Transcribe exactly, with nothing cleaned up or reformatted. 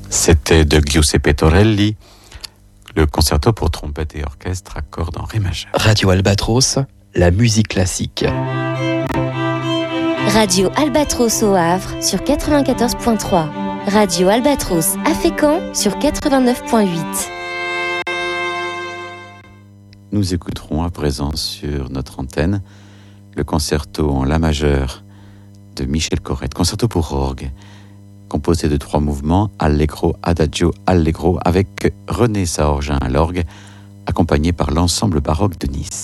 C'était de Giuseppe Torelli, le concerto pour trompette et orchestre à cordes en ré majeur. Radio Albatros, la musique classique. Radio Albatros au Havre sur quatre-vingt-quatorze point trois. Radio Albatros à Fécamp sur quatre-vingt-neuf point huit. Nous écouterons à présent sur notre antenne le concerto en la majeur de Michel Corrette, concerto pour orgue, composé de trois mouvements, Allegro, Adagio, Allegro, avec René Saorgin à l'orgue, accompagné par l'ensemble baroque de Nice.